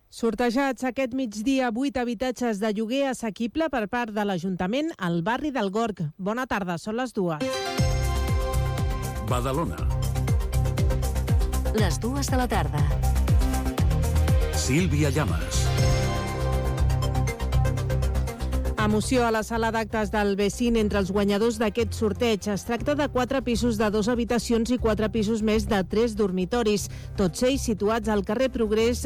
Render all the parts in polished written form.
Sortejats aquest migdia 8 habitatges de lloguer assequible per part de l'Ajuntament al barri del Gorg. Bona tarda, són les 2. Badalona. Les 2 de la tarda. Sílvia Llamas. Emoció a la sala d'actes del Vecín entre els guanyadors d'aquest sorteig. Es tracta de 4 pisos de 2 habitacions i 4 pisos més de 3 dormitoris, tots ells situats al carrer Progrés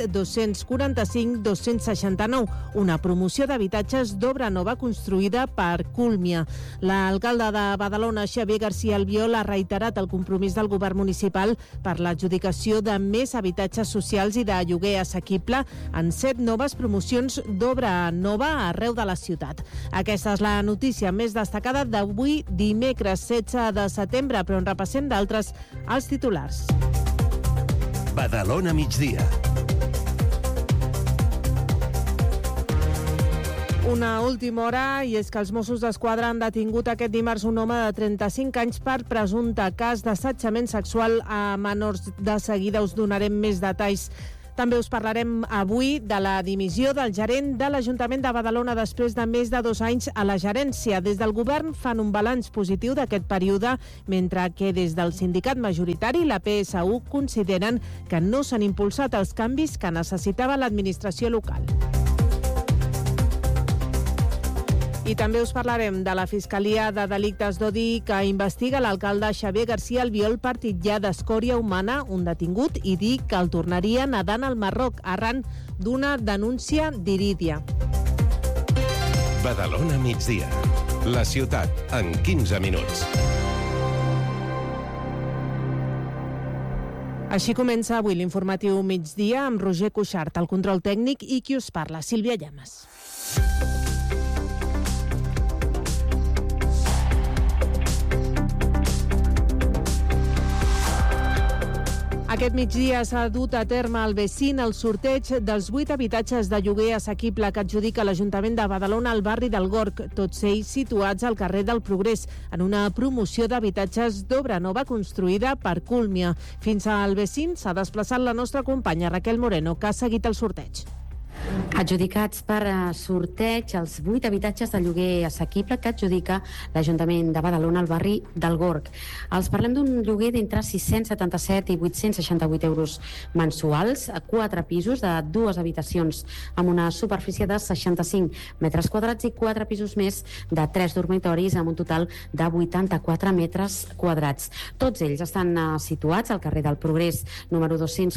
245-269, una promoció d'habitatges d'obra nova construïda per Cúlmia. L'alcalde de Badalona, Xavier García Albiol, ha reiterat el compromís del govern municipal per l'adjudicació de més habitatges socials i de lloguer assequible en 7 noves promocions d'obra nova arreu de la ciutat. Aquesta és la notícia més destacada d'avui, dimecres 16 de setembre, però en repassem d'altres als titulars. Badalona migdia. Una última hora, i és que els Mossos d'Esquadra han detingut aquest dimarts un home de 35 anys per presumpte cas d'assetjament sexual a menors. De seguida us donarem més detalls. També us parlarem avui de la dimissió del gerent de l'Ajuntament de Badalona després de més de 2 anys a la gerència. Des del govern fan un balanç positiu d'aquest període, mentre que des del sindicat majoritari, la PSU, consideren que no s'han impulsat els canvis que necessitava l'administració local. I també us parlarem de la Fiscalia de Delictes d'Odi que investiga l'alcalde Xavier García Albiol per titllar d'escòria humana un detingut i dir que el tornaria nedant al Marroc arran d'una denúncia d'Irídia. Badalona migdia. La ciutat en 15 minuts. Així comença avui l'informatiu migdia amb Roger Cuixart, el control tècnic, i qui us parla, Sílvia Llamas. Aquest migdia s'ha dut a terme al Vecín el sorteig dels 8 habitatges de lloguer assequible que adjudica l'Ajuntament de Badalona al barri del Gorg, tots ells situats al carrer del Progrés, en una promoció d'habitatges d'obra nova construïda per Cúlmia. Fins al Vecín s'ha desplaçat la nostra companya Raquel Moreno, que ha seguit el sorteig. Adjudicats per sorteig els 8 habitatges de lloguer assequible que adjudica l'Ajuntament de Badalona al barri del Gorg. Els parlem d'un lloguer d'entre 677 i 868 euros mensuals, 4 pisos de 2 habitacions amb una superfície de 65 metres quadrats i 4 pisos més de 3 dormitoris amb un total de 84 metres quadrats. Tots ells estan situats al carrer del Progrés número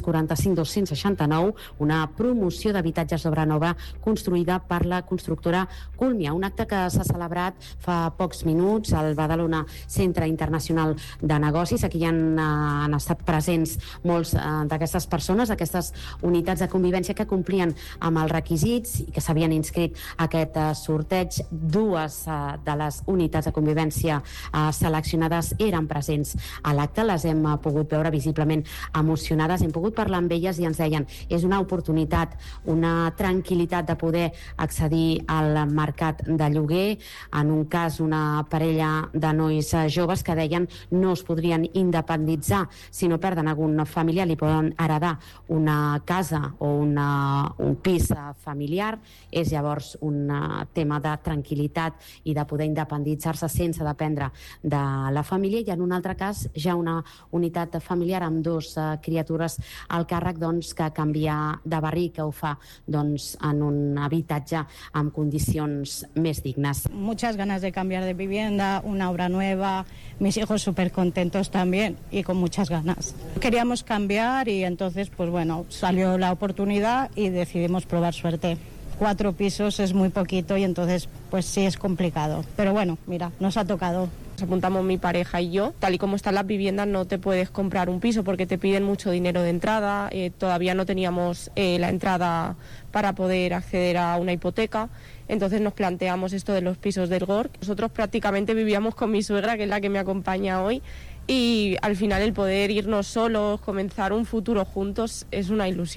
245-269, una promoció d'habitatges d'obra nova construïda per la constructora Cúlmia, un acte que s'ha celebrat fa pocs minuts al Badalona Centre Internacional de Negocis. Aquí han estat presents molts d'aquestes persones, aquestes unitats de convivència que complien amb els requisits i que s'havien inscrit a aquest sorteig. 2 de les unitats de convivència seleccionades eren presents a l'acte, les hem pogut veure visiblement emocionades, hem pogut parlar amb elles i ens deien és una oportunitat, una tranquil·litat de poder accedir al mercat de lloguer. En un cas, una parella de nois joves que deien no es podrien independitzar si no perden algun familiar, li poden heredar una casa o un pis familiar. És llavors un tema de tranquil·litat i de poder independitzar-se sense dependre de la família, i en un altre cas ja una unitat familiar amb 2 criatures al càrrec, que canvia de barri, que ho fa en un habitatge amb condicions més dignes. Muchas ganas de cambiar de vivienda, una obra nueva, mis hijos súper contentos también y con muchas ganas. Queríamos cambiar y entonces salió la oportunidad y decidimos probar suerte. 4 pisos es muy poquito y entonces sí es complicado, pero mira, nos ha tocado. Nos apuntamos mi pareja y yo. Tal y como están las viviendas no te puedes comprar un piso porque te piden mucho dinero de entrada, todavía no teníamos la entrada para poder acceder a una hipoteca, entonces nos planteamos esto de los pisos del Gorg. Nosotros prácticamente vivíamos con mi suegra, que es la que me acompaña hoy, y al final el poder irnos solos, comenzar un futuro juntos, es una ilusión.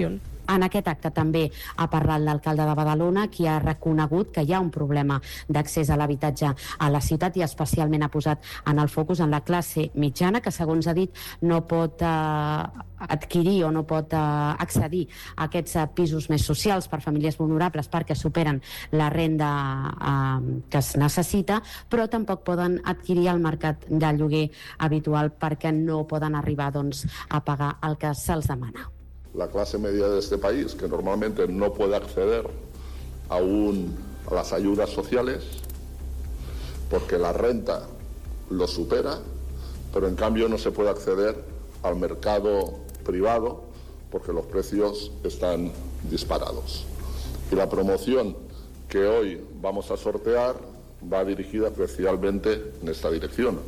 En aquest acte també ha parlat l'alcalde de Badalona, qui ha reconegut que hi ha un problema d'accés a l'habitatge a la ciutat i especialment ha posat en el focus en la classe mitjana, que segons ha dit no pot adquirir o no pot accedir a aquests pisos més socials per famílies vulnerables perquè superen la renda que es necessita, però tampoc poden adquirir el mercat de lloguer habitual perquè no poden arribar a pagar el que se'ls demana. La clase media de este país, que normalmente no puede acceder a las ayudas sociales porque la renta lo supera, pero en cambio no se puede acceder al mercado privado porque los precios están disparados. Y la promoción que hoy vamos a sortear va dirigida especialmente en esta dirección.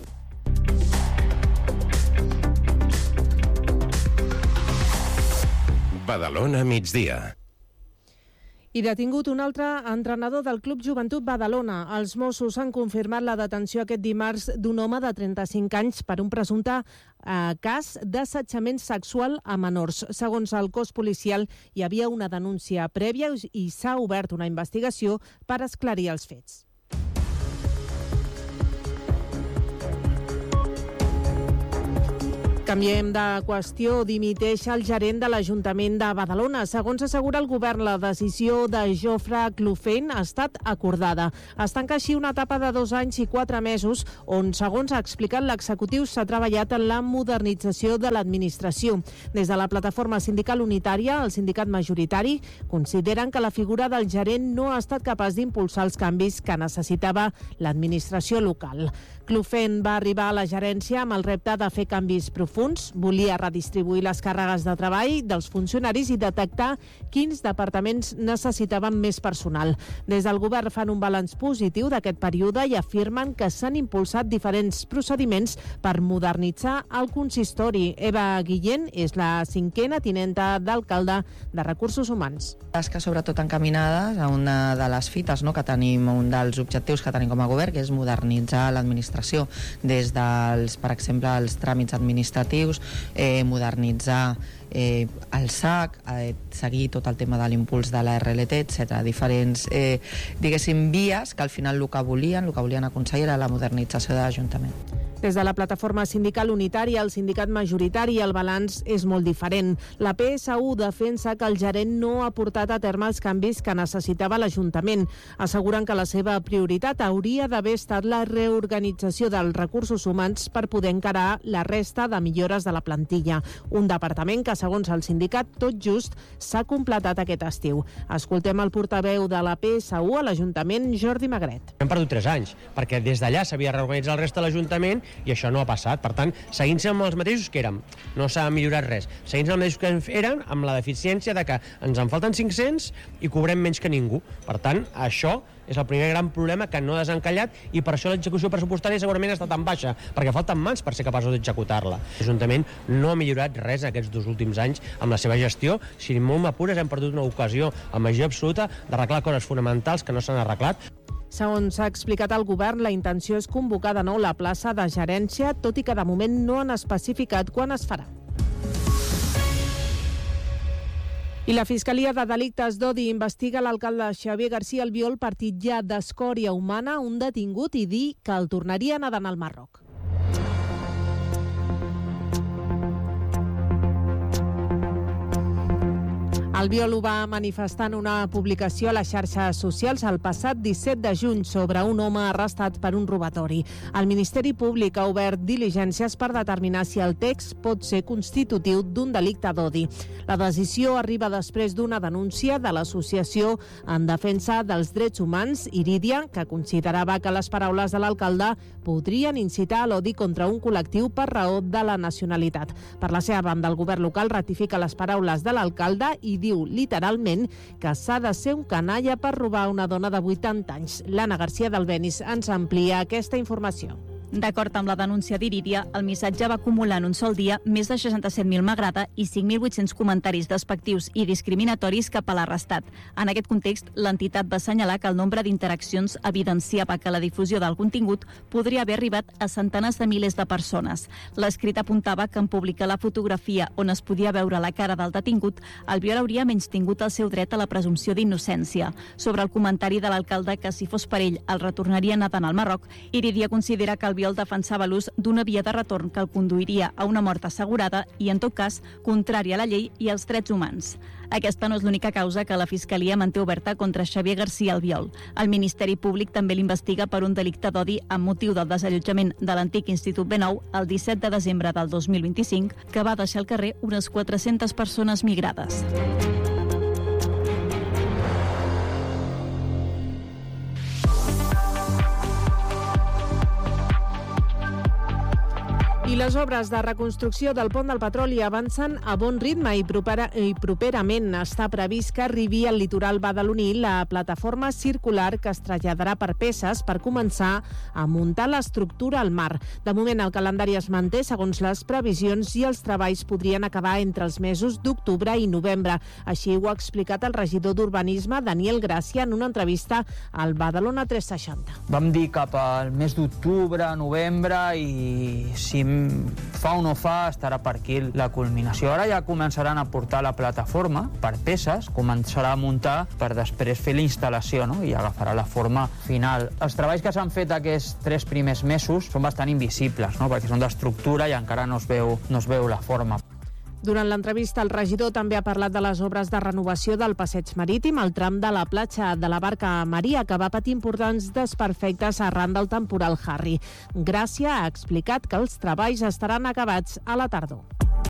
Badalona migdia. I detingut un altre entrenador del Club Joventut Badalona. Els Mossos han confirmat la detenció aquest dimarts d'un home de 35 anys per un presumpte cas d'assetjament sexual a menors. Segons el cos policial, hi havia una denúncia prèvia i s'ha obert una investigació per esclarir els fets. Canviem de qüestió. Dimiteix el gerent de l'Ajuntament de Badalona. Segons assegura el govern, la decisió de Jofre Clofent ha estat acordada. Es tanca així una etapa de 2 anys i 4 mesos on, segons ha explicat l'executiu, s'ha treballat en la modernització de l'administració. Des de la plataforma sindical unitària, el sindicat majoritari, consideren que la figura del gerent no ha estat capaç d'impulsar els canvis que necessitava l'administració local. Clofent va arribar a la gerència amb el repte de fer canvis profunds, volia redistribuir les càrregues de treball dels funcionaris i detectar quins departaments necessitaven més personal. Des del govern fan un balanç positiu d'aquest període i afirmen que s'han impulsat diferents procediments per modernitzar el consistori. Eva Guillén és la 5a tinenta d'alcalde de Recursos Humans. Tasques sobretot encaminades a una de les fites, que tenim, un dels objectius que tenim com a govern, que és modernitzar l'administració des dels, per exemple, els tràmits administratius, modernitzar el SAC, seguir tot el tema de l'impuls de la RLT, etc. Diferents, diguéssim, vies que al final el que volien aconseguir era la modernització de l'Ajuntament. Des de la plataforma sindical unitària, el sindicat majoritari, el balanç és molt diferent. La PSU defensa que el gerent no ha portat a terme els canvis que necessitava l'Ajuntament. Asseguren que la seva prioritat hauria d'haver estat la reorganització dels recursos humans per poder encarar la resta de millores de la plantilla. Un departament que, segons el sindicat, tot just s'ha completat aquest estiu. Escoltem el portaveu de la PSU a l'Ajuntament, Jordi Magret. Hem perdut 3 anys, perquè des d'allà s'havia reorganitzat el reste de l'Ajuntament i això no ha passat. Per tant, seguint amb els mateixos que érem. No s'ha millorat res. Seguint amb els mateixos que érem, amb la deficiència de que ens en falten 500 i cobrem menys que ningú. Per tant, això és el primer gran problema que no ha desencallat i per això l'execució pressupostària segurament està tan baixa, perquè falten mans per ser capaços d'executar-la. L'Ajuntament no ha millorat res aquests 2 últims anys amb la seva gestió. Si molt m'apures, hem perdut una ocasió amb majoria absoluta d'arreglar coses fonamentals que no s'han arreglat. Segons s'ha explicat al govern, la intenció és convocar de nou la plaça de gerència, tot i que de moment no han especificat quan es farà. I la Fiscalia de Delictes d'Odi investiga l'alcalde Xavier García Albiol per titllar d'escòria humana un detingut i dir que el tornarien a d'anar al Marroc. Albiol ho va manifestar en una publicació a les xarxes socials el passat 17 de juny sobre un home arrestat per un robatori. El Ministeri Públic ha obert diligències per determinar si el text pot ser constitutiu d'un delicte d'odi. La decisió arriba després d'una denúncia de l'Associació en Defensa dels Drets Humans, Irídia, que considerava que les paraules de l'alcalde podrien incitar a l'odi contra un col·lectiu per raó de la nacionalitat. Per la seva banda, el govern local ratifica les paraules de l'alcalde i diu literalment que s'ha de ser un canalla per robar una dona de 80 anys. L'Anna García d'Albenis ens amplia aquesta informació. D'acord amb la denúncia d'Irídia, el missatge va acumular en un sol dia més de 67.000 m'agrada i 5.800 comentaris despectius i discriminatoris cap a l'arrestat. En aquest context, l'entitat va assenyalar que el nombre d'interaccions evidenciava que la difusió del contingut podria haver arribat a centenars de milers de persones. L'escrit apuntava que en publicar la fotografia on es podia veure la cara del detingut, Albiol hauria menystingut el seu dret a la presumpció d'innocència. Sobre el comentari de l'alcalde que, si fos per ell, el retornaria nedant al Marroc, Irídia considera que Albiol defensava l'ús d'una via de retorn que el conduiria a una mort assegurada i, en tot cas, contrària a la llei i als drets humans. Aquesta no és l'única causa que la Fiscalia manté oberta contra Xavier García Albiol. El Ministeri Públic també l'investiga per un delicte d'odi amb motiu del desallotjament de l'antic Institut B9 el 17 de desembre del 2025, que va deixar al carrer unes 400 persones migrades. I les obres de reconstrucció del pont del Petroli avancen a bon ritme i properament està previst que arribi al litoral badaloní la plataforma circular que es traslladarà per peces per començar a muntar l'estructura al mar. De moment el calendari es manté segons les previsions i els treballs podrien acabar entre els mesos d'octubre i novembre. Així ho ha explicat el regidor d'Urbanisme, Daniel Gràcia, en una entrevista al Badalona 360. Vam dir cap al mes d'octubre, novembre, i si fa o no fa, estarà per aquí la culminació. Ara ja començaran a portar la plataforma per peces, començarà a muntar per després fer la instal·lació, no? I agafarà la forma final. Els treballs que s'han fet aquests 3 primers mesos són bastant invisibles, no? Perquè són d'estructura i encara no es veu la forma. Durant l'entrevista, el regidor també ha parlat de les obres de renovació del passeig marítim, el tram de la platja de la Barca Maria, que va patir importants desperfectes arran del temporal Harry. Gràcia ha explicat que els treballs estaran acabats a la tardor.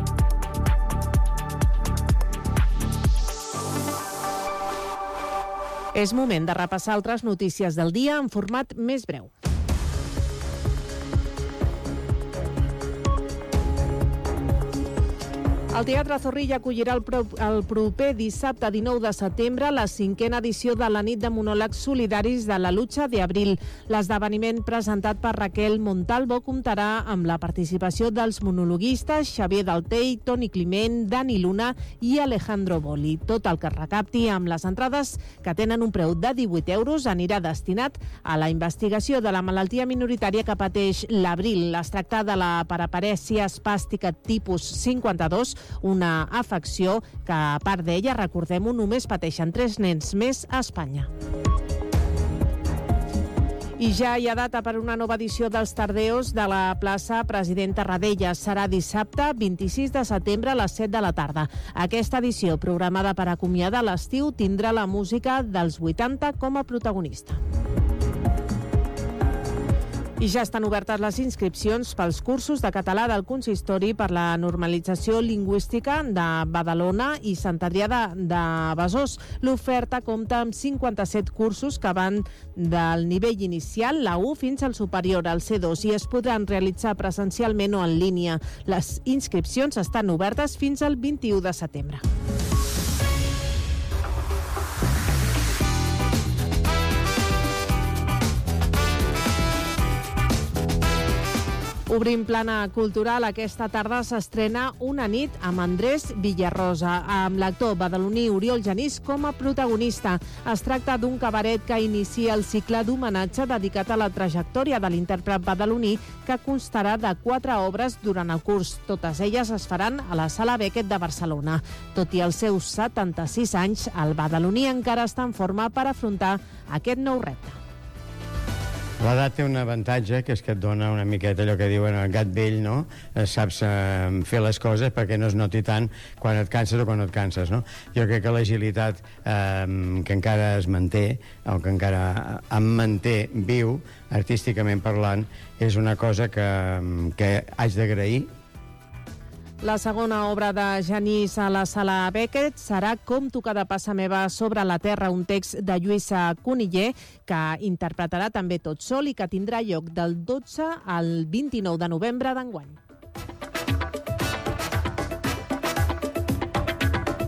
És moment de repassar altres notícies del dia en format més breu. El Teatre Zorrilla acollirà el proper dissabte 19 de setembre la 5a edició de la nit de monòlegs solidaris de la Lucha de Abril. L'esdeveniment presentat per Raquel Montalvo comptarà amb la participació dels monologuistes Xavier Daltell, Toni Climent, Dani Luna i Alejandro Boli. Tot el que es recapti amb les entrades, que tenen un preu de 18 euros, anirà destinat a la investigació de la malaltia minoritària que pateix l'Abril. Es tracta de la paraparèsia espàstica tipus 52, una afecció que, a part d'ella, recordem-ho, només pateixen 3 nens més a Espanya. I ja hi ha data per una nova edició dels Tardeos de la plaça President Tarradellas. Serà dissabte 26 de setembre a les 7 de la tarda. Aquesta edició, programada per acomiadar l'estiu, tindrà la música dels 80 com a protagonista. I ja estan obertes les inscripcions pels cursos de català del Consistori per la normalització lingüística de Badalona i Sant Adrià de Besòs. L'oferta compta amb 57 cursos que van del nivell inicial, la U, fins al superior, al C2, i es podran realitzar presencialment o en línia. Les inscripcions estan obertes fins al 21 de setembre. Obrim plana cultural. Aquesta tarda s'estrena Una nit amb Andrés Villarrosa, amb l'actor badaloní Oriol Genís com a protagonista. Es tracta d'un cabaret que inicia el cicle d'homenatge dedicat a la trajectòria de l'intèrpret badaloní, que constarà de 4 obres durant el curs. Totes elles es faran a la Sala Beckett de Barcelona. Tot i els seus 76 anys, el badaloní encara està en forma per afrontar aquest nou repte. L'edat té un avantatge, que és que et dona una miqueta allò que diuen el gat vell, no? Saps fer les coses perquè no es noti tant quan et canses o quan no et canses, no? Jo crec que l'agilitat que encara es manté, o que encara em manté viu, artísticament parlant, és una cosa que haig d'agrair. La segona obra de Genís a la Sala Beckett serà Com tocar de passa meva sobre la terra, un text de Lluïsa Cuniller, que interpretarà també tot sol i que tindrà lloc del 12 al 29 de novembre d'enguany.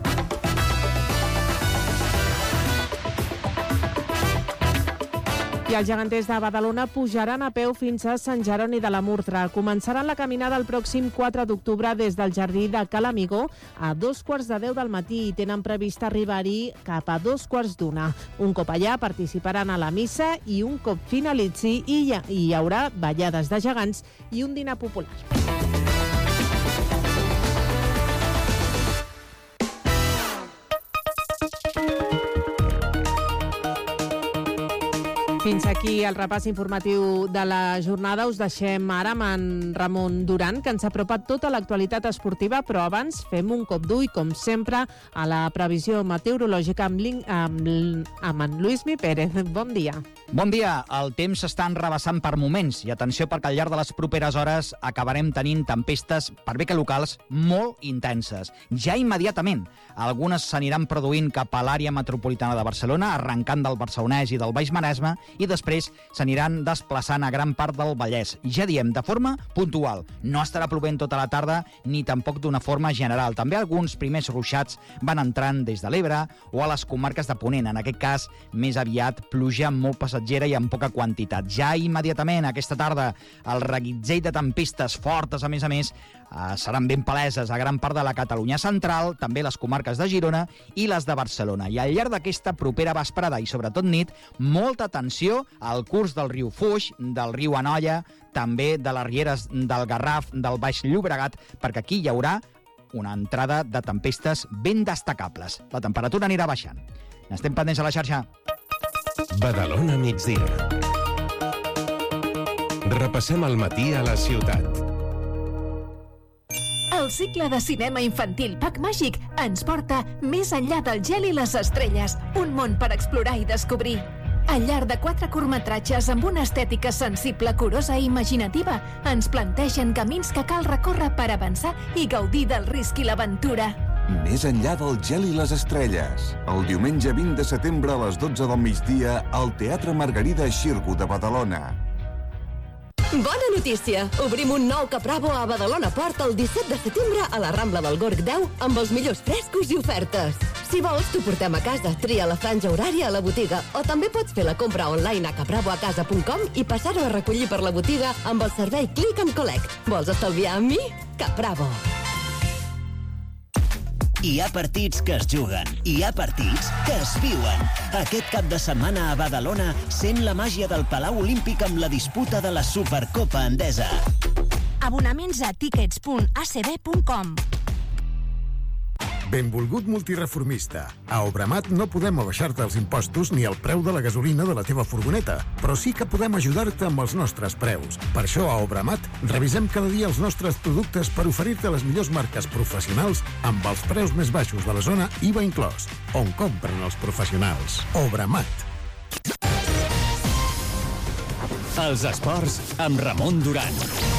I I els geganters de Badalona pujaran a peu fins a Sant Jeroni de la Murtra. Començaran la caminada el pròxim 4 d'octubre des del jardí de Calamigó a 2:10 del matí i tenen previst arribar-hi cap a 2:15. Un cop allà participaran a la missa i un cop finalitzi hi haurà ballades de gegants i un dinar popular. Fins aquí el repàs informatiu de la jornada. Us deixem ara amb en Ramon Duran, que ens ha apropat tota l'actualitat esportiva, però abans fem un cop d'ull, com sempre, a la previsió meteorològica amb en Lluís Pérez. Bon dia. Bon dia. El temps s'està enrabassant per moments i atenció perquè al llarg de les properes hores acabarem tenint tempestes, per bé que locals, molt intenses. Ja immediatament. Algunes s'aniran produint cap a l'àrea metropolitana de Barcelona, arrencant del Barcelonès i del Baix Maresme, i després s'aniran desplaçant a gran part del Vallès. Ja diem, de forma puntual. No estarà plovent tota la tarda ni tampoc d'una forma general. També alguns primers ruixats van entrant des de l'Ebre o a les comarques de Ponent. En aquest cas, més aviat pluja molt passatgera i amb poca quantitat. Ja immediatament aquesta tarda el reguitzell de tempestes fortes, a més, seran ben paleses a gran part de la Catalunya central, també les comarques de Girona i les de Barcelona. I al llarg d'aquesta propera vesprada i sobretot nit, molta atenció al curs del riu Foix, del riu Anoia, també de les rieres del Garraf, del Baix Llobregat, perquè aquí hi haurà una entrada de tempestes ben destacables. La temperatura anirà baixant. N'estem pendents a la xarxa. Badalona migdia. Repassem el matí a la ciutat. El cicle de cinema infantil Pack Màgic ens porta més enllà del gel i les estrelles, un món per explorar i descobrir. Al llarg de 4 curtmetratges amb una estètica sensible, curosa i imaginativa, ens plantegen camins que cal recórrer per avançar i gaudir del risc i l'aventura. Més enllà del gel i les estrelles. El diumenge 20 de setembre a les 12 del migdia al Teatre Margarida Xirgu de Badalona. Bona notícia! Obrim un nou Capravo a Badalona Port el 17 de setembre a la Rambla del Gorg 10 amb els millors frescos i ofertes. Si vols, t'ho portem a casa, tria la franja horària a la botiga o també pots fer la compra online a capravoacasa.com i passar-ho a recollir per la botiga amb el servei Click and Collect. Vols estalviar amb mi? Capravo. Hi ha partits que es juguen, hi ha partits que es viuen. Aquest cap de setmana a Badalona sent la màgia del Palau Olímpic amb la disputa de la Supercopa Endesa. Abonaments a tickets.acb.com. Benvolgut multireformista. A Obramat no podem abaixar-te els impostos ni el preu de la gasolina de la teva furgoneta, però sí que podem ajudar-te amb els nostres preus. Per això a Obramat revisem cada dia els nostres productes per oferir-te les millors marques professionals amb els preus més baixos de la zona, IVA inclòs, on compren els professionals. Obramat. Els esports amb Ramon Duran.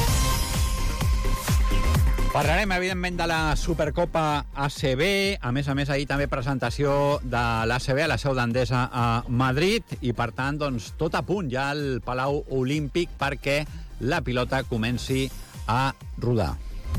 Parlarem, evidentment, de la Supercopa ACB. A més, ahir també presentació de l'ACB a la seu d'Endesa a Madrid i, per tant, doncs, tot a punt ja al Palau Olímpic perquè la pilota comenci a rodar.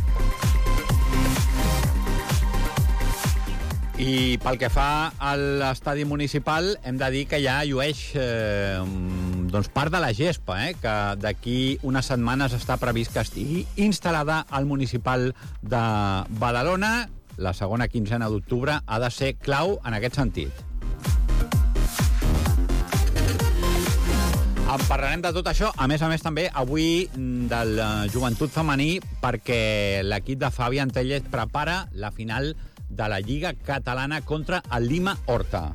I pel que fa a l'estadi municipal, hem de dir que ja llueix part de la gespa, que d'aquí unes setmanes està previst que estigui instal·lada al municipal de Badalona. La segona quinzena d'octubre ha de ser clau en aquest sentit. En parlarem de tot això, a més també avui del joventut femení, perquè l'equip de Fabián Tellez prepara la final de la Lliga Catalana contra el Lima Horta.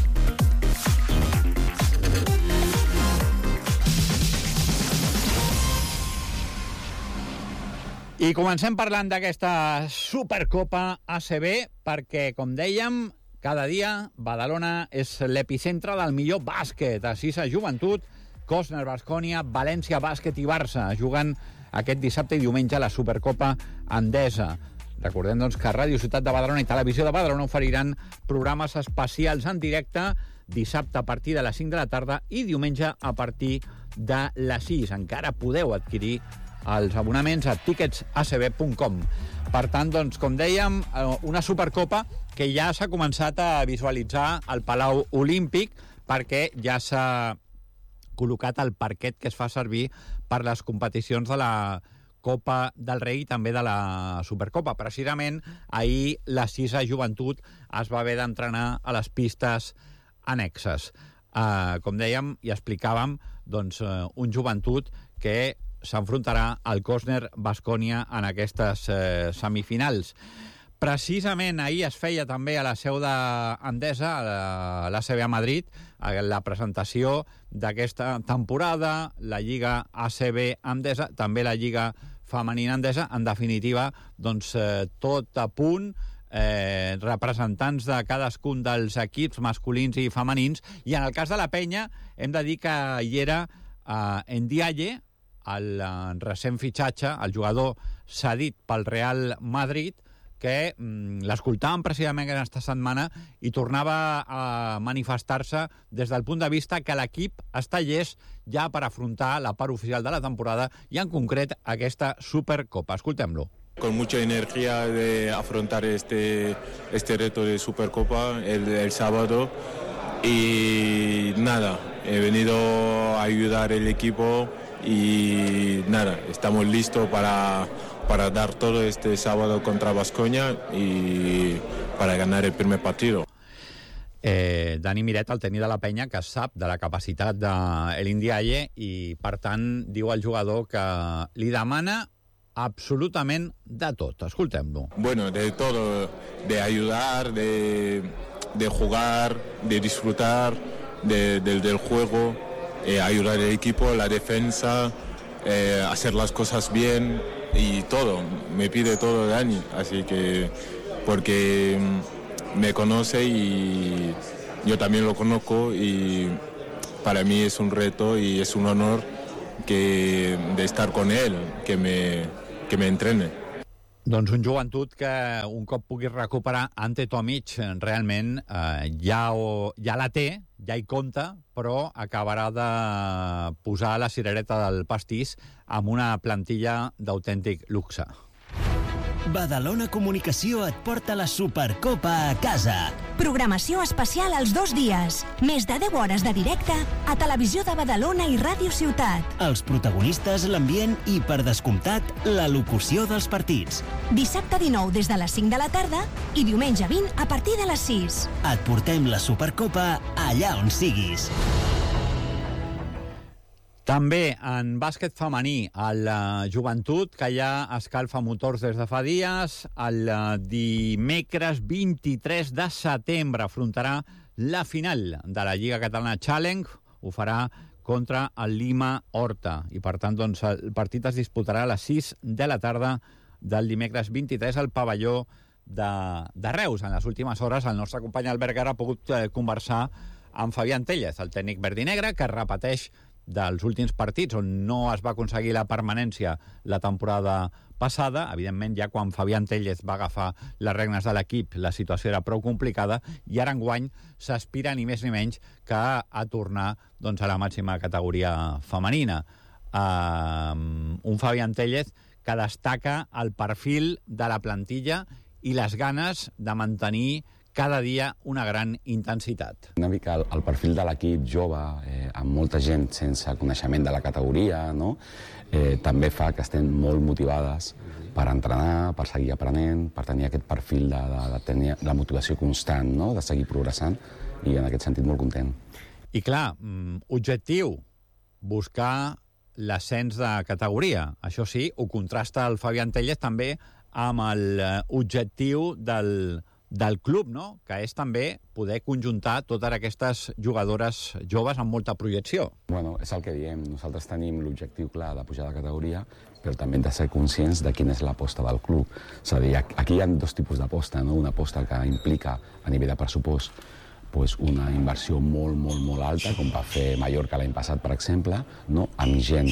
I comencem parlant d'aquesta Supercopa ACB perquè, com dèiem, cada dia Badalona és l'epicentre del millor bàsquet. A Cisa Joventut, Cosner, Baskonia, València Bàsquet i Barça juguen aquest dissabte i diumenge a la Supercopa Endesa. Recordem, doncs, que Ràdio Ciutat de Badalona i Televisió de Badalona oferiran programes especials en directe dissabte a partir de les 5 de la tarda i diumenge a partir de les 6. Encara podeu adquirir els abonaments a ticketsacb.com. Per tant, doncs, com dèiem, una Supercopa que ja s'ha començat a visualitzar al Palau Olímpic perquè ja s'ha col·locat al parquet que es fa servir per les competicions de la Copa del Rei i també de la Supercopa. Precisament, ahir la 6a Joventut es va haver d'entrenar a les pistes annexes. Com dèiem i explicàvem, doncs, un Joventut que s'enfrontarà al Cosner Baskonia en aquestes semifinals. Precisament ahir es feia també a la seu d'Endesa, a l'ACB a Madrid, la presentació d'aquesta temporada, la Lliga ACB Endesa, també la Lliga Femenina Endesa. En definitiva, doncs, tot a punt, representants de cadascun dels equips masculins i femenins, i en el cas de la Penya hem de dir que hi era Ndiaye, el recent fitxatge, el jugador cedit pel Real Madrid, que l'escoltàvem precisament aquesta setmana i tornava a manifestar-se des del punt de vista que l'equip està llest ja per afrontar la part oficial de la temporada i en concret aquesta Supercopa. Escoltem-lo. Con mucha energía de afrontar este reto de Supercopa el sábado y nada, he venido a ayudar al equipo y nada, estamos listos para dar todo este sábado contra Baskonia y para ganar el primer partido. Dani Miret, el tècnic de la Penya, que sap de la capacitat de l'Indiaye i, per tant, diu al jugador que li demana absolutament de tot. Escoltem-lo. Bueno, de todo, de ayudar, de jugar, de disfrutar del juego, ayudar al equipo, la defensa, hacer las cosas bien y todo. Me pide todo Dani, así que porque me conoce y yo también lo conozco y para mí es un reto y es un honor de estar con él, que me entrene. Doncs un Joventut que un cop pugui recuperar Ante Tomic realment ja la té, ja hi compta, però acabarà de posar la cirereta del pastís amb una plantilla d'autèntic luxe. Badalona Comunicació et porta la Supercopa a casa. Programació especial els 2 dies. Més de 10 hores de directe a Televisió de Badalona i Ràdio Ciutat. Els protagonistes, l'ambient i, per descomptat, la locució dels partits. Dissabte 19 des de les 5 de la tarda i diumenge 20 a partir de les 6. Et portem la Supercopa allà on siguis. També en bàsquet femení, el Joventut, que ja escalfa motors des de fa dies, el dimecres 23 de setembre afrontarà la final de la Lliga Catalana Challenge. Ho farà contra el Lima Horta. I, per tant, doncs, el partit es disputarà a les 6 de la tarda del dimecres 23 al pavelló de Reus. En les últimes hores, el nostre company Albert Guerra ha pogut conversar amb Fabián Tellez, el tècnic verdinegre, que repeteix dels últims partits on no es va aconseguir la permanència la temporada passada. Evidentment, ja quan Fabián Tellez va agafar les regnes de l'equip, la situació era prou complicada i ara enguany s'aspira ni més ni menys que a tornar doncs, a la màxima categoria femenina. Un Fabián Tellez que destaca el perfil de la plantilla i les ganes de mantenir cada dia una gran intensitat. Una mica el perfil de l'equip jove, amb molta gent sense coneixement de la categoria, no? També fa que estem molt motivades per entrenar, per seguir aprenent, per tenir aquest perfil de tenir la motivació constant, no? De seguir progressant, i en aquest sentit molt content. I clar, objectiu, buscar l'ascens de categoria. Això sí, ho contrasta el Fabián Tellez també amb l'objectiu del club, no? Que és també poder conjuntar totes aquestes jugadores joves amb molta projecció. Bueno, és el que diem. Nosaltres tenim l'objectiu clar de pujar de categoria, però també hem de ser conscients de quina és l'aposta del club. És a dir, aquí hi ha 2 tipus d'aposta, no? Una aposta que implica, a nivell de pressupost, una inversió molt, molt, molt alta, com va fer Mallorca l'any passat, per exemple, no? Amb gent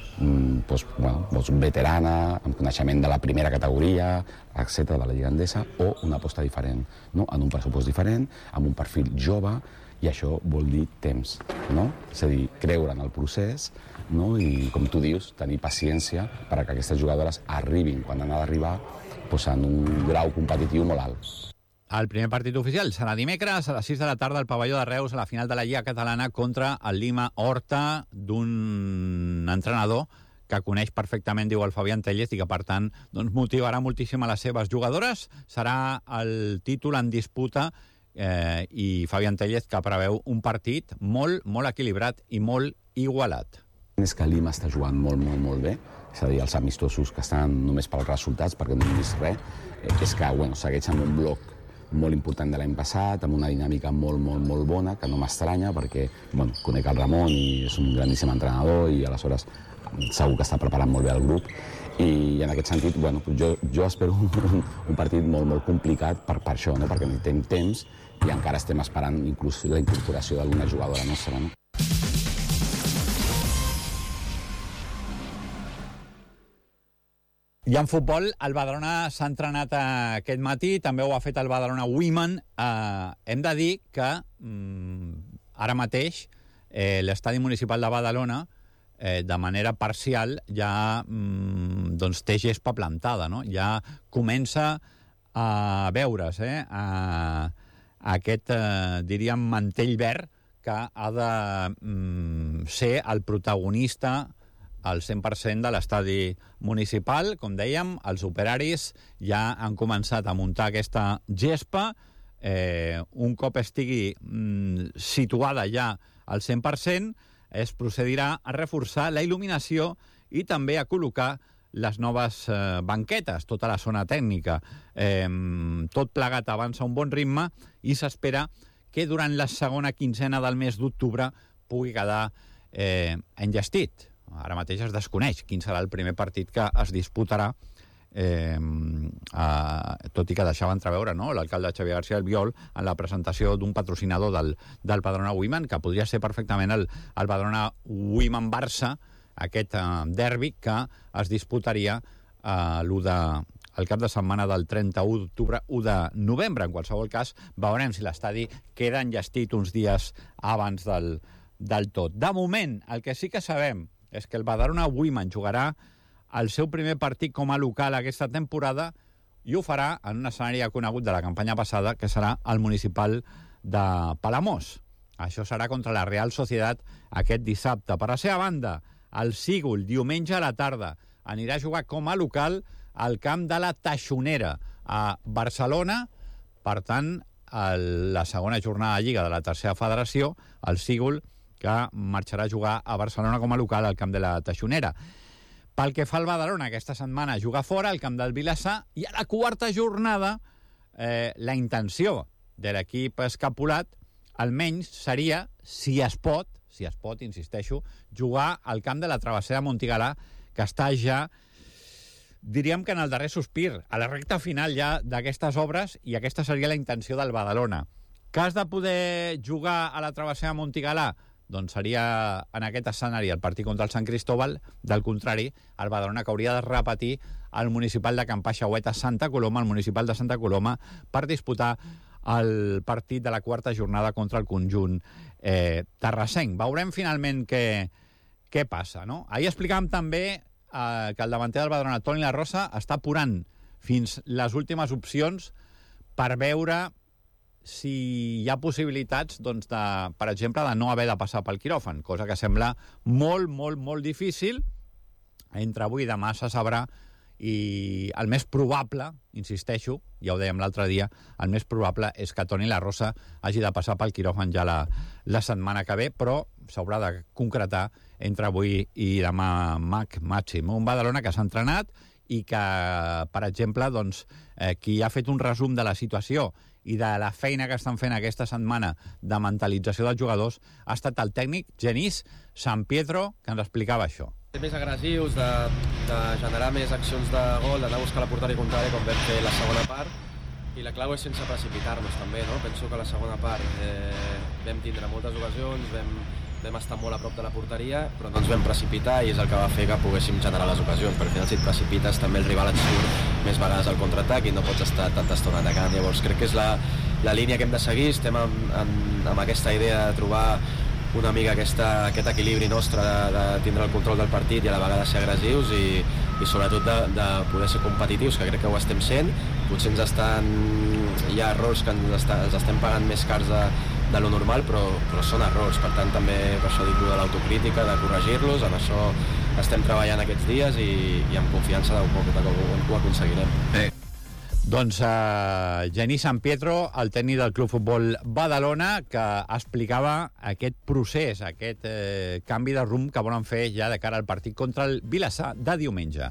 veterana, amb coneixement de la primera categoria, etc., de la Lliga Endesa, o una aposta diferent, no? En un pressupost diferent, amb un perfil jove, i això vol dir temps, no? És a dir, creure en el procés, no? I, com tu dius, tenir paciència perquè aquestes jugadores arribin quan han d'arribar en un grau competitiu molt alt. El primer partit oficial serà dimecres a les 6 de la tarda al pavelló de Reus a la final de la Lliga Catalana contra el Lima Horta, d'un entrenador que coneix perfectament, diu el Fabián Tellez, i que, per tant, doncs, motivarà moltíssim a les seves jugadores. Serà el títol en disputa i Fabián Tellez que preveu un partit molt, molt equilibrat i molt igualat. És que Lima està jugant molt bé, és a dir, els amistosos que estan només pels resultats, perquè no hem vist res, és que segueix amb un bloc molt important de l'any passat, amb una dinàmica molt bona, que no m'estranya, perquè conec el Ramon i és un grandíssim entrenador i aleshores segur que està preparant molt bé el grup. I en aquest sentit, jo espero un partit molt complicat per això, no? Perquè necessitem temps i encara estem esperant inclús la incorporació d'alguna jugadora nostra. No? I en futbol, el Badalona s'ha entrenat aquest matí, també ho ha fet el Badalona Women. Hem de dir que ara mateix l'estadi municipal de Badalona, de manera parcial, ja té gespa plantada, no? Ja comença a veure's aquest, diríem, mantell verd que ha de ser el protagonista al 100% de l'estadi municipal. Com dèiem, els operaris ja han començat a muntar aquesta gespa. Un cop estigui situada ja al 100%, es procedirà a reforçar la il·luminació i també a col·locar les noves banquetes, tota la zona tècnica. Tot plegat avança a un bon ritme i s'espera que durant la segona quinzena del mes d'octubre pugui quedar enllestit. Ara mateix es desconeix quin serà el primer partit que es disputarà, tot i que deixava entreveure l'alcalde Xavier García Albiol en la presentació d'un patrocinador del Badalona Women, que podria ser perfectament el Badalona Women Barça, aquest derbi que es disputaria el cap de setmana del 31 d'octubre, 1 de novembre. En qualsevol cas, veurem si l'estadi queda enllestit uns dies abans del tot. De moment, el que sí que sabem és que el Badalona Women jugarà el seu primer partit com a local aquesta temporada i ho farà en un escenari conegut de la campanya passada, que serà el municipal de Palamós. Això serà contra la Real Societat aquest dissabte. Per la seva banda, el Sígol, diumenge a la tarda, anirà a jugar com a local al camp de la Taixonera, a Barcelona. Per tant, la segona jornada de Lliga de la tercera federació, el Sígol, que marxarà a jugar a Barcelona com a local al camp de la Taixonera. Pel que fa al Badalona, aquesta setmana juga fora, al camp del Vilassar, i a la quarta jornada la intenció de l'equip escapulat almenys seria, si es pot, insisteixo, jugar al camp de la Travessera Montigalà, que està ja, diríem que en el darrer sospir, a la recta final ja d'aquestes obres, i aquesta seria la intenció del Badalona. Que has de poder jugar a la Travessera Montigalà? Doncs seria en aquest escenari el partit contra el Sant Cristóbal. Del contrari, el Badalona que hauria de repetir el municipal de Can Paixauet a Santa Coloma, el municipal de Santa Coloma, per disputar el partit de la quarta jornada contra el conjunt terrassenc. Veurem finalment què passa, no? Ahir explicàvem també que el davanter del Badalona, Toni La Rosa, està apurant fins les últimes opcions per veure si hi ha possibilitats, doncs, per exemple, de no haver de passar pel quiròfan, cosa que sembla molt difícil. Entre avui i demà se sabrà, i el més probable, insisteixo, ja ho dèiem l'altre dia, el més probable és que Toni La Rosa hagi de passar pel quiròfan ja la setmana que ve, però s'haurà de concretar entre avui i demà màxim. Un Badalona que s'ha entrenat i que, per exemple, doncs, qui ha fet un resum de la situació i de la feina que estan fent aquesta setmana de mentalització dels jugadors ha estat el tècnic Genís San Pietro, que ens explicava això. Ser més agressius, de generar més accions de gol, d'anar a buscar la porteria contrari com vam fer la segona part, i la clau és sense precipitar-nos també, no? Penso que la segona part vam tindre moltes ocasions, vam estar molt a prop de la porteria, però no ens vam precipitar i és el que va fer que poguéssim generar les ocasions, perquè al final si et precipites també el rival et surt més vegades al contraatac i no pots estar tanta estona atacant. Llavors crec que és la línia que hem de seguir, estem amb aquesta idea de trobar una mica aquest equilibri nostre de tindre el control del partit i a la vegada ser agressius i sobretot de poder ser competitius, que crec que ho estem sent. Potser hi ha errors que ens estem pagant més cars de lo normal, però són errors. Per tant, també per això dic de l'autocrítica, de corregir-los. En això estem treballant aquests dies i amb confiança que ho aconseguirem. Doncs Genís San Pietro, el tècnic del Club Futbol Badalona, que explicava aquest procés, aquest canvi de rumb que volen fer ja de cara al partit contra el Vilassar de diumenge.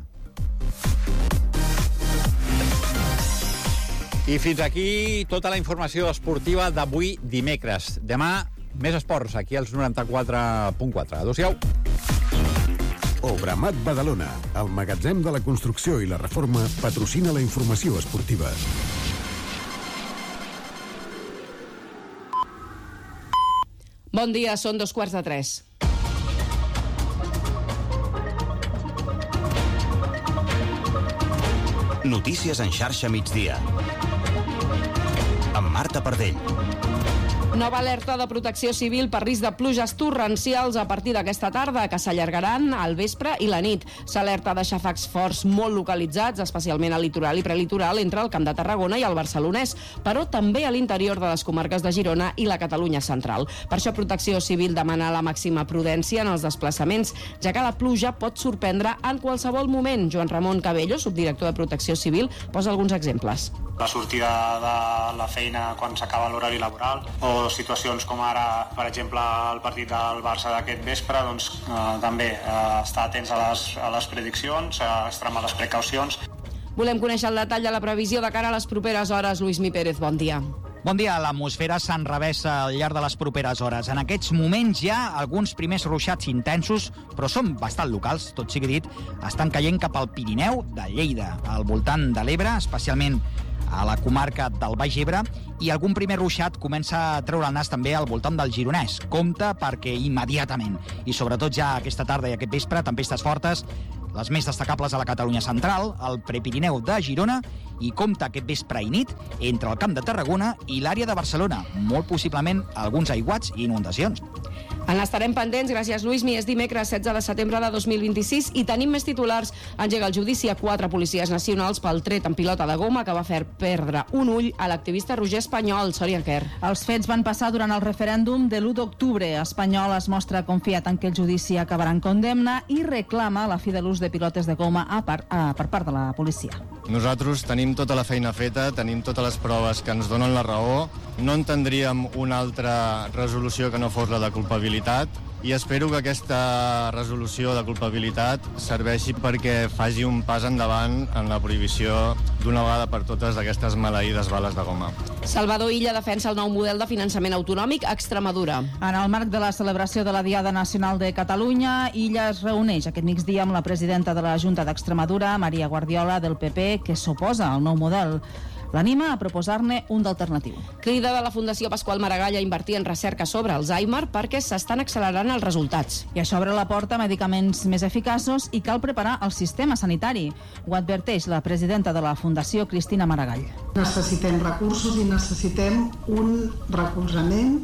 I fins aquí tota la informació esportiva d'avui dimecres. Demà, més esports, aquí als 94.4. Adéu-siau. Obramat Badalona, el magatzem de la construcció i la reforma, patrocina la informació esportiva. Bon dia, són 2:45. Notícies en xarxa migdia. Amb Marta Pardell. Nova alerta de protecció civil per risc de pluges torrencials a partir d'aquesta tarda, que s'allargaran al vespre i la nit. S'alerta de xàfecs forts molt localitzats, especialment al litoral i prelitoral, entre el Camp de Tarragona i el Barcelonès, però també a l'interior de les comarques de Girona i la Catalunya central. Per això Protecció Civil demana la màxima prudència en els desplaçaments, ja que la pluja pot sorprendre en qualsevol moment. Joan Ramon Cabello, subdirector de Protecció Civil, posa alguns exemples. La sortida de la feina quan s'acaba l'horari laboral, o situacions com ara, per exemple, el partit del Barça d'aquest vespre, doncs també estar atents a les prediccions, extremar les precaucions. Volem conèixer el detall de la previsió de cara a les properes hores. Luismi Pérez, bon dia. Bon dia. L'atmosfera s'enrevessa al llarg de les properes hores. En aquests moments hi ha alguns primers ruixats intensos, però són bastant locals, tot sigui dit. Estan caient cap al Pirineu de Lleida, al voltant de l'Ebre, especialment a la comarca del Baix Ebre, i algun primer ruixat comença a treure el nas també al voltant del Gironès. Compte perquè immediatament, i sobretot ja aquesta tarda i aquest vespre, tempestes fortes, les més destacables a la Catalunya central, el Prepirineu de Girona, i compte aquest vespre i nit entre el Camp de Tarragona i l'àrea de Barcelona, molt possiblement alguns aiguats i inundacions. En estarem pendents, gràcies Luismi. És dimecres 16 de setembre de 2026 i tenim més titulars. Engega el judici a 4 policies nacionals pel tret en pilota de goma que va fer perdre un ull a l'activista Roger Espanyol. Sònia Quer. Els fets van passar durant el referèndum de l'1 d'octubre. Espanyol es mostra confiat en que el judici acabarà en condemna i reclama la fi de l'ús de pilotes de goma per part de la policia. Nosaltres tenim tota la feina feta, tenim totes les proves que ens donen la raó, no entendríem una altra resolució que no fos la de culpabilitat, i espero que aquesta resolució de culpabilitat serveixi perquè faci un pas endavant en la prohibició d'una vegada per totes d'aquestes maleïdes bales de goma. Salvador Illa defensa el nou model de finançament autonòmic a Extremadura. En el marc de la celebració de la Diada Nacional de Catalunya, Illa es reuneix aquest migdia amb la presidenta de la Junta d'Extremadura, Maria Guardiola, del PP, que s'oposa al nou model. L'anima a proposar-ne un d'alternatiu. Crida de la Fundació Pasqual Maragall a invertir en recerca sobre Alzheimer perquè s'estan accelerant els resultats. I això obre la porta a medicaments més eficaços i cal preparar el sistema sanitari. Ho adverteix la presidenta de la Fundació, Cristina Maragall. Necessitem recursos i necessitem un recolzament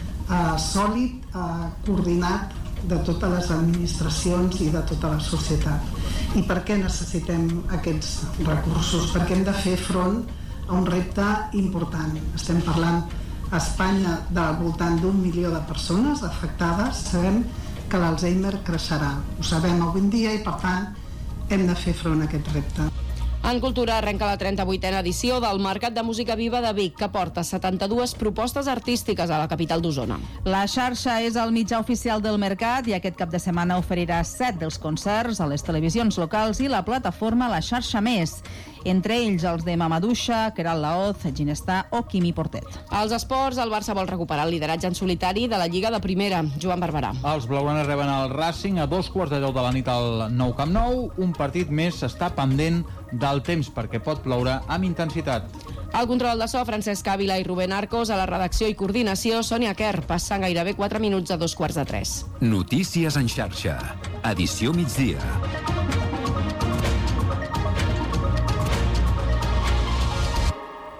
sòlid, coordinat de totes les administracions i de tota la societat. I per què necessitem aquests recursos? Perquè hem de fer front a un repte important. Estem parlant a Espanya del voltant d'1 milió de persones afectades. Sabem que l'Alzheimer creixerà. Ho sabem avui en dia i, per tant, hem de fer front a aquest repte. En cultura arrenca la 38a edició del Mercat de Música Viva de Vic, que porta 72 propostes artístiques a la capital d'Osona. La xarxa és el mitjà oficial del mercat i aquest cap de setmana oferirà 7 dels concerts a les televisions locals i la plataforma La Xarxa Més. Entre ells els de Mamadouxa, Queralt Laoz, Ginestar o Quimi Portet. Als esports, el Barça vol recuperar el lideratge en solitari de la Lliga de Primera. Joan Barberà. Els blaugranes reben el Racing a 2:15 de la nit al Nou Camp Nou. Un partit més està pendent del temps perquè pot ploure amb intensitat. Al control de so, Francesc Ávila i Rubén Arcos. A la redacció i coordinació, Sònia Quer. Passen gairebé 4 minuts a 2:15. Notícies en xarxa. Edició migdia.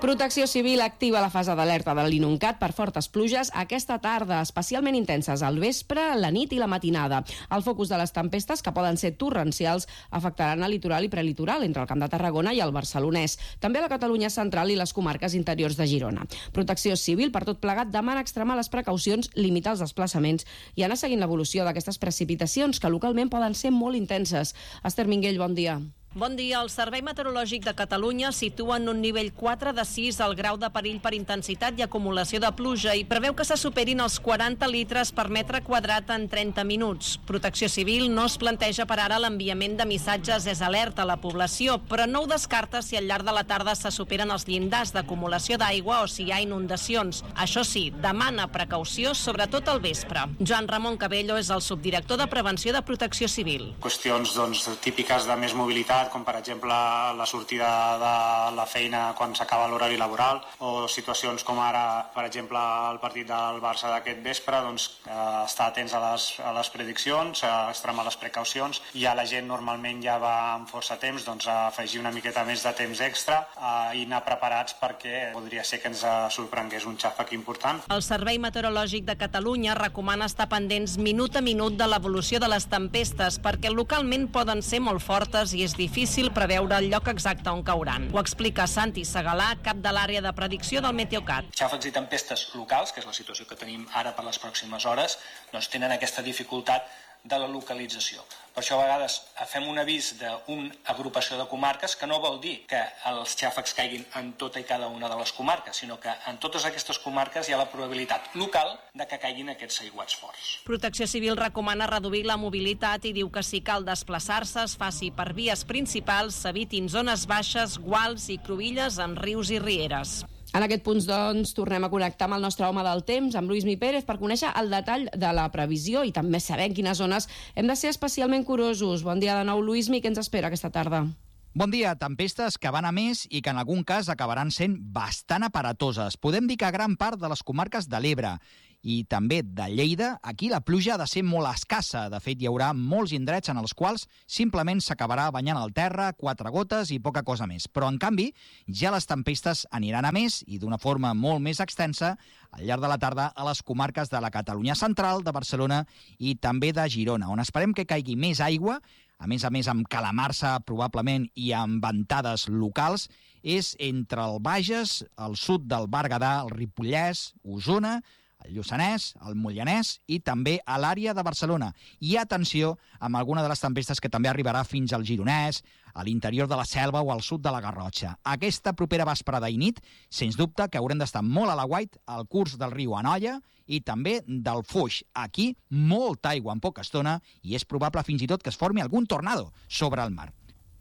Protecció Civil activa la fase d'alerta de l'Inuncat per fortes pluges aquesta tarda, especialment intenses al vespre, la nit i la matinada. El focus de les tempestes, que poden ser torrencials, afectaran el litoral i prelitoral entre el Camp de Tarragona i el Barcelonès, també a la Catalunya central i les comarques interiors de Girona. Protecció Civil, per tot plegat, demana extremar les precaucions, limitar els desplaçaments i anar seguint l'evolució d'aquestes precipitacions, que localment poden ser molt intenses. Esther Minguell, bon dia. Bon dia. El Servei Meteorològic de Catalunya situa en un nivell 4 de 6 el grau de perill per intensitat i acumulació de pluja i preveu que se superin els 40 litres per metre quadrat en 30 minuts. Protecció Civil no es planteja per ara l'enviament de missatges és alerta a la població, però no ho descarta si al llarg de la tarda se superen els llindars d'acumulació d'aigua o si hi ha inundacions. Això sí, demana precaució, sobretot al vespre. Joan Ramon Cabello és el subdirector de Prevenció de Protecció Civil. Qüestions típiques de més mobilitat, com per exemple la sortida de la feina quan s'acaba l'horari laboral, o situacions com ara, per exemple, el partit del Barça d'aquest vespre, estar atents a les prediccions, extremar les precaucions. Ja la gent normalment ja va amb força temps, afegir una miqueta més de temps extra i anar preparats perquè podria ser que ens sorprengués un xàfec important. El Servei Meteorològic de Catalunya recomana estar pendents minut a minut de l'evolució de les tempestes perquè localment poden ser molt fortes i és difícil preveure el lloc exacte on cauran. Ho explica Santi Segalà, cap de l'àrea de predicció del Meteocat. Xàfecs i tempestes locals, que és la situació que tenim ara per les pròximes hores, tenen aquesta dificultat de la localització. Per això a vegades fem un avís d'una agrupació de comarques, que no vol dir que els xàfecs caiguin en tota i cada una de les comarques, sinó que en totes aquestes comarques hi ha la probabilitat local de que caiguin aquests aiguats forts. Protecció Civil recomana reduir la mobilitat i diu que si cal desplaçar-se es faci per vies principals, s'evitin zones baixes, guals i cruïlles en rius i rieres. En aquest punt, tornem a connectar amb el nostre home del temps, amb Lluís Mi Pérez, per conèixer el detall de la previsió i també saber en quines zones hem de ser especialment curosos. Bon dia de nou, Lluís Mi, què ens espera aquesta tarda? Bon dia. Tempestes que van a més i que en algun cas acabaran sent bastant aparatoses. Podem dir que a gran part de les comarques de l'Ebre i també de Lleida, aquí la pluja ha de ser molt escassa. De fet, hi haurà molts indrets en els quals simplement s'acabarà banyant el terra, 4 gotes i poca cosa més. Però, en canvi, ja les tempestes aniran a més i d'una forma molt més extensa al llarg de la tarda a les comarques de la Catalunya central, de Barcelona i també de Girona, on esperem que caigui més aigua, a més amb calamarsa probablement i amb ventades locals, és entre el Bages, el sud del Berguedà, el Ripollès, Osona, el Lluçanès, el Moianès i també a l'àrea de Barcelona. I atenció amb alguna de les tempestes que també arribarà fins al Gironès, a l'interior de la Selva o al sud de la Garrotxa. Aquesta propera vesprada i nit, sens dubte que haurem d'estar molt a l'aguait al curs del riu Anoia i també del Foix. Aquí, molta aigua en poca estona i és probable fins i tot que es formi algun tornado sobre el mar.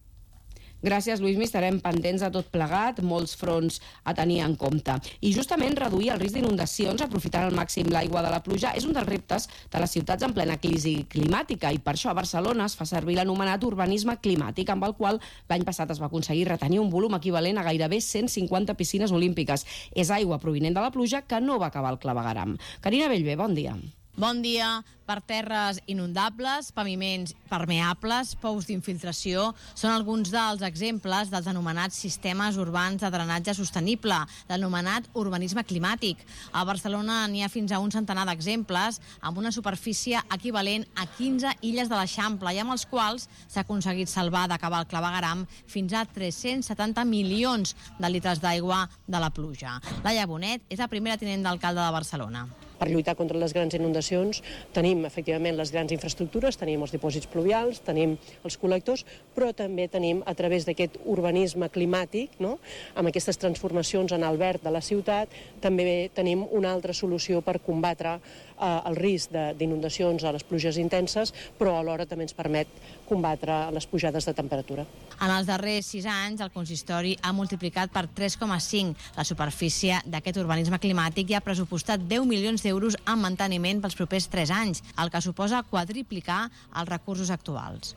Gràcies, Lluís. Estarem pendents de tot plegat, molts fronts a tenir en compte. I justament reduir el risc d'inundacions, aprofitant al màxim l'aigua de la pluja, és un dels reptes de les ciutats en plena crisi climàtica i per això a Barcelona es fa servir l'anomenat urbanisme climàtic, amb el qual l'any passat es va aconseguir retenir un volum equivalent a gairebé 150 piscines olímpiques. És aigua provinent de la pluja que no va acabar al clavegueram. Carina Bellver, bon dia. Bon dia. Per terres inundables, paviments permeables, pous d'infiltració, són alguns dels exemples dels anomenats sistemes urbans de drenatge sostenible, l'anomenat urbanisme climàtic. A Barcelona n'hi ha fins a un centenar d'exemples, amb una superfície equivalent a 15 illes de l'Eixample i amb els quals s'ha aconseguit salvar d'acabar el clavegueram fins a 370 milions de litres d'aigua de la pluja. Laia Bonet és la primera tinent d'alcalde de Barcelona. Per lluitar contra les grans inundacions tenim, efectivament, les grans infraestructures, tenim els dipòsits pluvials, tenim els col·lectors, però també tenim, a través d'aquest urbanisme climàtic, amb aquestes transformacions en el verd de la ciutat, també tenim una altra solució per combatre el risc d'inundacions a les pluges intenses, però alhora també ens permet combatre les pujades de temperatura. En els darrers 6 anys, el consistori ha multiplicat per 3,5 la superfície d'aquest urbanisme climàtic i ha pressupostat 10 milions d'euros en manteniment pels propers 3 anys, el que suposa quadriplicar els recursos actuals.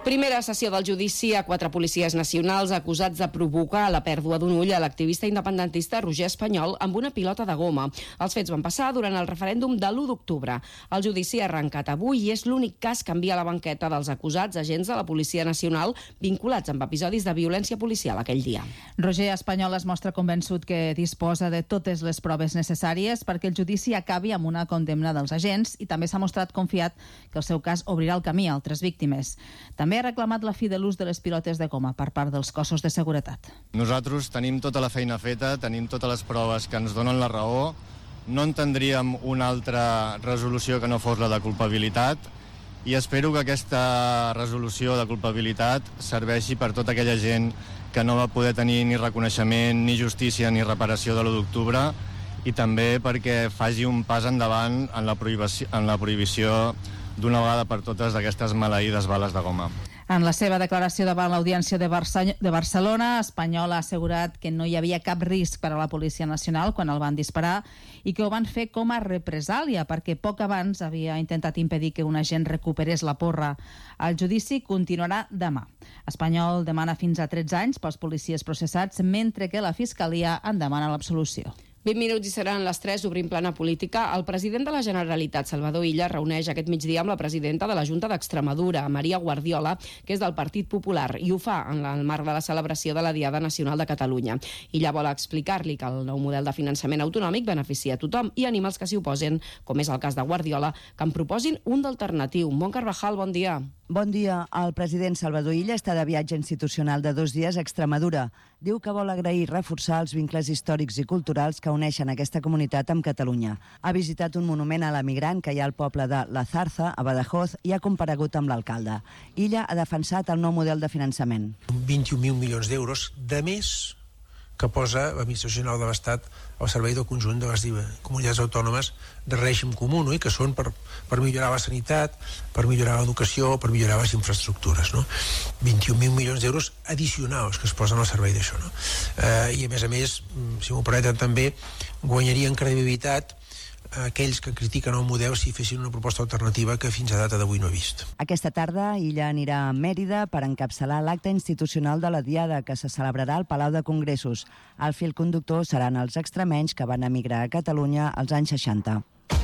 Primera sessió del judici a 4 policies nacionals acusats de provocar la pèrdua d'un ull a l'activista independentista Roger Espanyol amb una pilota de goma. Els fets van passar durant el referèndum de l'1 d'octubre. El judici ha arrencat avui i és l'únic cas que envia a la banqueta dels acusats agents de la Policia Nacional vinculats amb episodis de violència policial aquell dia. Roger Espanyol es mostra convençut que disposa de totes les proves necessàries perquè el judici acabi amb una condemna dels agents i també s'ha mostrat confiat que el seu cas obrirà el camí a altres víctimes. També ha reclamat la fi de l'ús de les pilotes de goma per part dels cossos de seguretat. Nosaltres tenim tota la feina feta, tenim totes les proves que ens donen la raó, no entendríem una altra resolució que no fos la de culpabilitat i espero que aquesta resolució de culpabilitat serveixi per tota aquella gent que no va poder tenir ni reconeixement, ni justícia, ni reparació de l'1 d'octubre i també perquè faci un pas endavant en la prohibició d'una vegada per totes d'aquestes maleïdes bales de goma. En la seva declaració davant l'Audiència de Barcelona, Espanyol ha assegurat que no hi havia cap risc per a la Policia Nacional quan el van disparar i que ho van fer com a represàlia perquè poc abans havia intentat impedir que un agent recuperés la porra. El judici continuarà demà. Espanyol demana fins a 13 anys pels policies processats, mentre que la Fiscalia en demana l'absolució. 20 minuts i seran les 3, obrim plana política. El president de la Generalitat, Salvador Illa, reuneix aquest migdia amb la presidenta de la Junta d'Extremadura, Maria Guardiola, que és del Partit Popular, i ho fa en el marc de la celebració de la Diada Nacional de Catalunya. Illa vol explicar-li que el nou model de finançament autonòmic beneficia a tothom i anima els que s'hi oposen, com és el cas de Guardiola, que en proposin un d'alternatiu. Mon Carvajal, bon dia. Bon dia. El president Salvador Illa està de viatge institucional de 2 dies a Extremadura. Diu que vol agrair i reforçar els vincles històrics i culturals que uneixen aquesta comunitat amb Catalunya. Ha visitat un monument a l'emigrant que hi ha al poble de La Zarza, a Badajoz, i ha comparegut amb l'alcalde. Illa ha defensat el nou model de finançament. 21.000 milions d'euros de més que posa l'Administració General de l'Estat al servei del conjunt de les comunitats autònomes de règim comú, no? I que són per millorar la sanitat, per millorar l'educació, per millorar les infraestructures. No? 21.000 milions d'euros addicionals que es posen al servei d'això. No? I a més, si m'ho permeten també, guanyarien credibilitat aquells que critiquen el model si fessin una proposta alternativa que fins a data d'avui no he vist. Aquesta tarda Illa anirà a Mèrida per encapçalar l'acte institucional de la Diada que se celebrarà al Palau de Congressos. El fil conductor seran els extremenys que van emigrar a Catalunya als anys 60.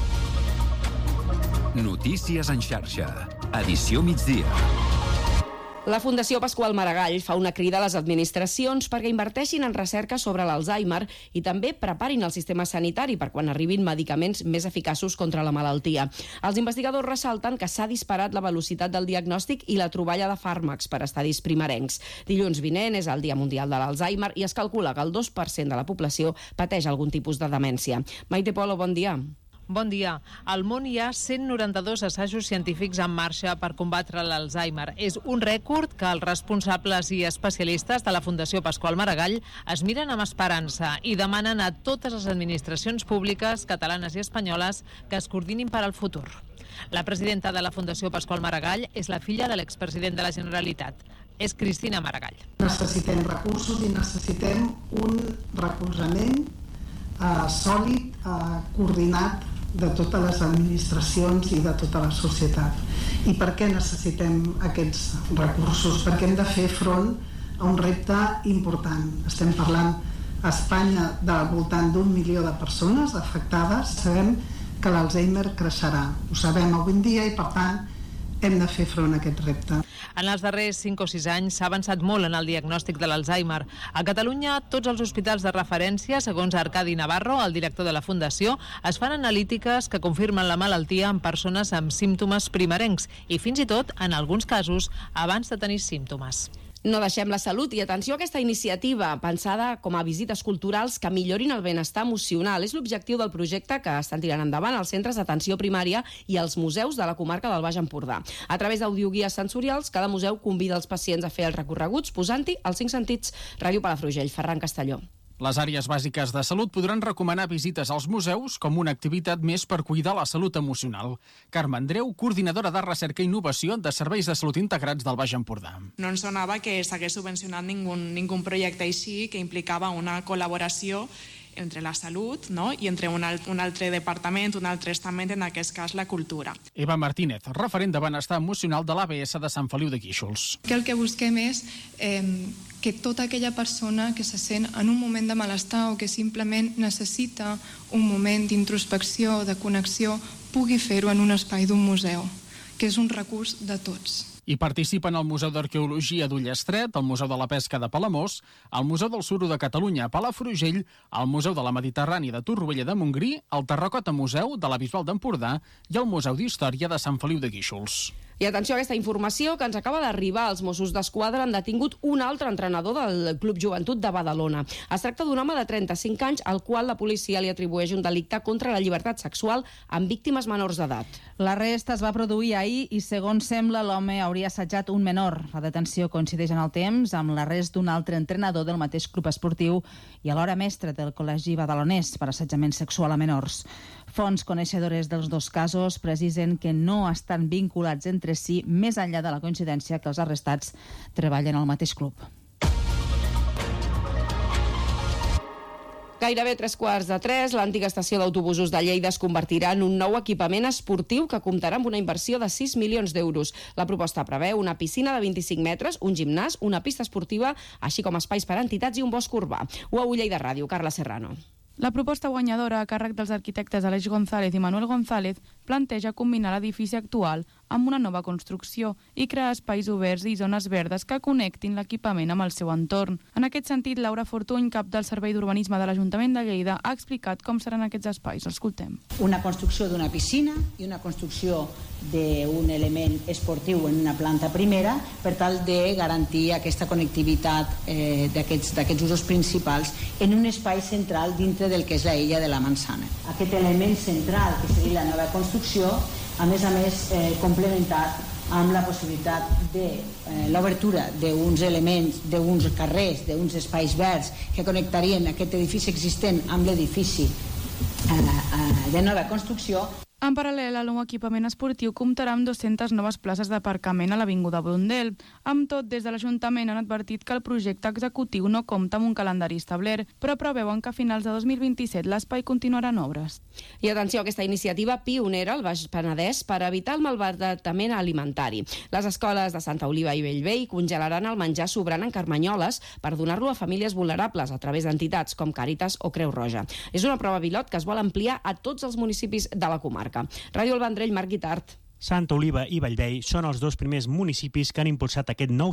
Notícies en xarxa. Edició migdia. La Fundació Pasqual Maragall fa una crida a les administracions perquè inverteixin en recerca sobre l'Alzheimer i també preparin el sistema sanitari per quan arribin medicaments més eficaços contra la malaltia. Els investigadors ressalten que s'ha disparat la velocitat del diagnòstic i la troballa de fàrmacs per estadis primerencs. Dilluns vinent és el Dia Mundial de l'Alzheimer i es calcula que el 2% de la població pateix algun tipus de demència. Maite Polo, bon dia. Bon dia. Al món hi ha 192 assajos científics en marxa per combatre l'Alzheimer. És un rècord que els responsables i especialistes de la Fundació Pasqual Maragall es miren amb esperança i demanen a totes les administracions públiques catalanes i espanyoles que es coordinin per al futur. La presidenta de la Fundació Pasqual Maragall és la filla de l'expresident de la Generalitat. És Cristina Maragall. Necessitem recursos i necessitem un recolzament sòlid, coordinat de totes les administracions i de tota la societat. I per què necessitem aquests recursos? Perquè hem de fer front a un repte important. Estem parlant a Espanya del voltant d'1 milió de persones afectades. Sabem que l'Alzheimer creixerà. Ho sabem avui en dia i, per tant, hem de fer front a aquest repte. En els darrers 5 o 6 anys s'ha avançat molt en el diagnòstic de l'Alzheimer. A Catalunya, tots els hospitals de referència, segons Arcadi Navarro, el director de la Fundació, es fan analítiques que confirmen la malaltia en persones amb símptomes primerencs i fins i tot, en alguns casos, abans de tenir símptomes. No deixem la salut i atenció a aquesta iniciativa pensada com a visites culturals que millorin el benestar emocional. És l'objectiu del projecte que estan tirant endavant els centres d'atenció primària i els museus de la comarca del Baix Empordà. A través d'audioguies sensorials, cada museu convida els pacients a fer els recorreguts posant-hi els 5 sentits. Ràdio Palafrugell, Ferran Castelló. Les àrees bàsiques de salut podran recomanar visites als museus com una activitat més per cuidar la salut emocional. Carme Andreu, coordinadora de Recerca i Innovació de Serveis de Salut Integrats del Baix Empordà. No ens sonava que s'hagués subvencionat ningú projecte així que implicava una col·laboració entre la salut, no? I entre un altre departament, un altre estament, en aquest cas la cultura. Eva Martínez, referent de benestar emocional de l'ABS de Sant Feliu de Guíxols. Que el que busquem és que tota aquella persona que se sent en un moment de malestar o que simplement necessita un moment d'introspecció o de connexió pugui fer-ho en un espai d'un museu, que és un recurs de tots. Hi participen el Museu d'Arqueologia d'Ullestret, el Museu de la Pesca de Palamós, el Museu del Suro de Catalunya a Palafrugell, el Museu de la Mediterrània de Torroella de Montgrí, el Terracota Museu de la Bisbal d'Empordà i el Museu d'Història de Sant Feliu de Guíxols. I atenció a aquesta informació que ens acaba d'arribar. Els Mossos d'Esquadra han detingut un altre entrenador del Club Joventut de Badalona. Es tracta d'un home de 35 anys al qual la policia li atribueix un delicte contra la llibertat sexual amb víctimes menors d'edat. L'arrest es va produir ahir i, segons sembla, l'home hauria assetjat un menor. La detenció coincideix en el temps amb l'arrest d'un altre entrenador del mateix club esportiu i alhora mestre del Col·legi Badalonès per assetjament sexual a menors. Fonts coneixedores dels dos casos precisen que no estan vinculats entre si, més enllà de la coincidència que els arrestats treballen al mateix club. Gairebé 3:15, l'antiga estació d'autobusos de Lleida es convertirà en un nou equipament esportiu que comptarà amb una inversió de 6 milions d'euros. La proposta preveu una piscina de 25 metres, un gimnàs, una pista esportiva, així com espais per a entitats i un bosc urbà. UAU Lleida Ràdio, Carla Serrano. La proposta guanyadora a càrrec dels arquitectes Aleix González i Manuel González planteja combinar l'edifici actual amb una nova construcció i crear espais oberts i zones verdes que connectin l'equipament amb el seu entorn. En aquest sentit, Laura Fortuny, cap del Servei d'Urbanisme de l'Ajuntament de Lleida, ha explicat com seran aquests espais. Escoltem. Una construcció d'una piscina i una construcció d'un element esportiu en una planta primera per tal de garantir aquesta connectivitat d'aquests usos principals en un espai central dintre del que és la illa de la Mansana. Aquest element central, que seria la nova construcció, a més complementat amb la possibilitat de l'obertura d'uns elements, d'uns carrers, d'uns espais verds que connectarien aquest edifici existent amb l'edifici de nova construcció. En paral·lel, el nou equipament esportiu comptarà amb 200 noves places d'aparcament a l'Avinguda Brundel. Amb tot, des de l'Ajuntament han advertit que el projecte executiu no compta amb un calendari establert, però preveuen que a finals de 2027 l'espai continuarà en obres. I atenció a aquesta iniciativa pionera al Baix Penedès per evitar el malbaratament alimentari. Les escoles de Santa Oliva i Bellvei congelaran el menjar sobrant en carmanyoles per donar-lo a famílies vulnerables a través d'entitats com Càritas o Creu Roja. És una prova pilot que es vol ampliar a tots els municipis de la comarca. Ràdio El Vendrell, Marc Guitart. Santa Oliva i Bellvei són els dos primers municipis que han impulsat aquest nou